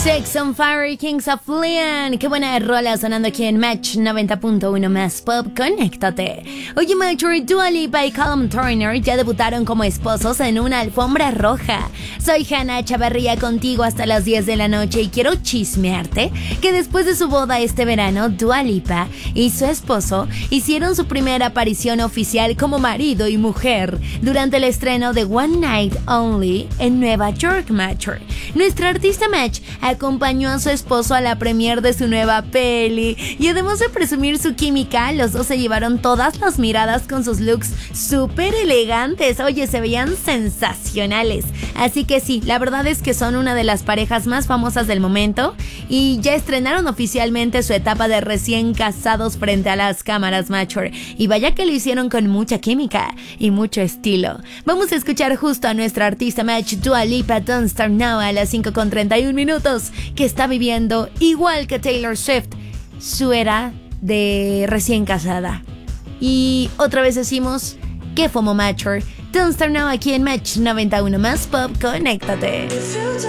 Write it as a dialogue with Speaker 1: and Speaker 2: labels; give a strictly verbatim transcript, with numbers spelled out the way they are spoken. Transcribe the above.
Speaker 1: Sex on Fire, Kings of Leon. Qué buena rola sonando aquí en Match noventa punto uno más Pop. Conéctate. Oye, Mature, Dua Lipa y Callum Turner ya debutaron como esposos en una alfombra roja. Soy Hannah Chavarría contigo hasta las diez de la noche y quiero chismearte que después de su boda este verano, Dua Lipa y su esposo hicieron su primera aparición oficial como marido y mujer durante el estreno de One Night Only en Nueva York, Mature. Nuestra artista Match acompañó a su esposo a la premiere de su nueva peli y además de presumir su química, los dos se llevaron todas las miradas con sus looks súper elegantes. Oye, se veían sensacionales. Así que sí, la verdad es que son una de las parejas más famosas del momento y ya estrenaron oficialmente su etapa de recién casados frente a las cámaras, Mature. Y vaya que lo hicieron con mucha química y mucho estilo. Vamos a escuchar justo a nuestra artista Match, Dua Lipa, Don't Start Now, a las cinco con treinta y un minutos, que está viviendo, igual que Taylor Swift, su era de recién casada. Y otra vez decimos que FOMO, Mature. Don't Start Now aquí en Match noventa y uno más Pop. Conéctate.